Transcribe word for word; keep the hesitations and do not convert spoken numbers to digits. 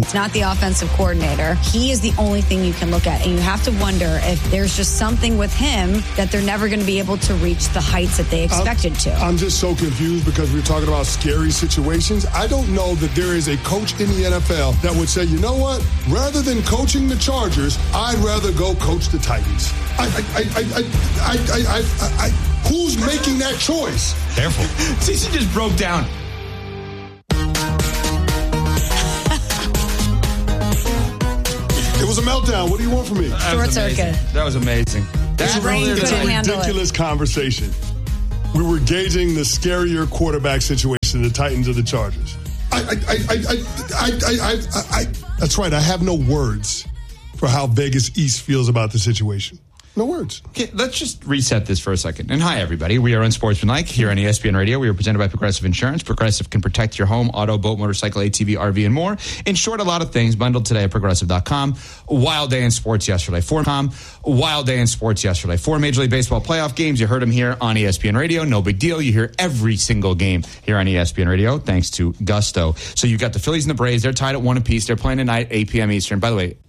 It's not the offensive coordinator. He is the only thing you can look at. And you have to wonder if there's just something with him that they're never going to be able to reach the heights that they expected I'm, to. I'm just so confused because we're talking about scary situations. I don't know that there is a coach in the N F L that would say, you know what? Rather than coaching the Chargers, I'd rather go coach the Titans. I, I, I, I, I, I, I, I, who's making that choice? Careful. Cece just broke down. It was a meltdown. What do you want from me? Short circuit. That was amazing. It's a, brain it's couldn't a handle ridiculous conversation. We were gauging the scarier quarterback situation, the Titans or the Chargers. I, I, I, I, I, I, I, I, that's right. I have no words for how Vegas East feels about the situation. No words. Okay, let's just reset this for a second. And hi, everybody. We are Unsportsmanlike here on E S P N Radio. We are presented by Progressive Insurance. Progressive can protect your home, auto, boat, motorcycle, A T V, R V, and more. In short, a lot of things bundled today at Progressive dot com. Wild day in sports yesterday. For com, wild day in sports yesterday. Four Major League Baseball playoff games. You heard them here on E S P N Radio. No big deal. You hear every single game here on E S P N Radio, thanks to Gusto. So you've got the Phillies and the Braves. They're tied at one apiece. They're playing tonight, eight p.m. Eastern. By the way,